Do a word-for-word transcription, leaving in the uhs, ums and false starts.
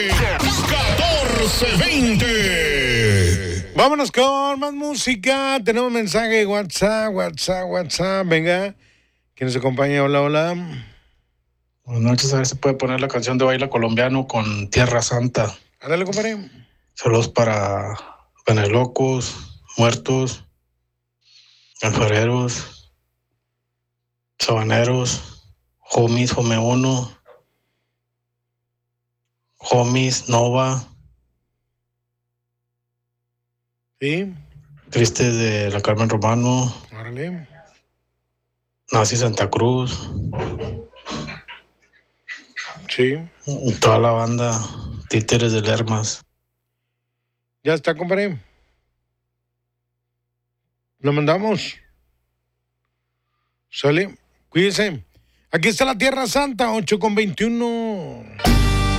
catorce veinte. Vámonos con más música. Tenemos mensaje de WhatsApp, WhatsApp, WhatsApp. Venga. ¿Quién nos acompaña? Hola, hola. Buenas noches, a ver si puede poner la canción de Baila Colombiano con Tierra Santa. Ándale, compadre. Saludos para Penelocos, Muertos, Alfareros, Sabaneros, Homies, Home uno, Homies, Nova. Sí. Tristes de la Carmen Romano. Órale. Nazi Santa Cruz. Sí. Toda la banda Títeres de Lermas. Ya está, compadre. Lo mandamos. Sale. Cuídese. Aquí está la Tierra Santa, ocho con veintiuno.